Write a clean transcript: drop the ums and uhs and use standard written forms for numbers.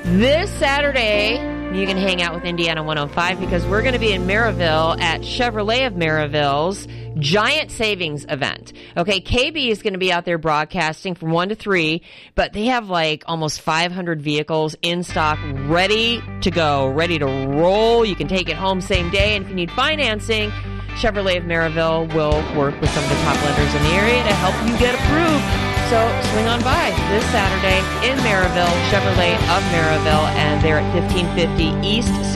This Saturday, you can hang out with Indiana 105 because we're going to be in Maryville at Chevrolet of Maryville's Giant Savings event. Okay, KB is going to be out there broadcasting from 1 to 3, but they have like almost 500 vehicles in stock, ready to go, ready to roll. You can take it home same day, and if you need financing, Chevrolet of Maryville will work with some of the top lenders in the area to help you get approved. So swing on by this Saturday in Maryville, Chevrolet of Maryville, and they're at 1550 East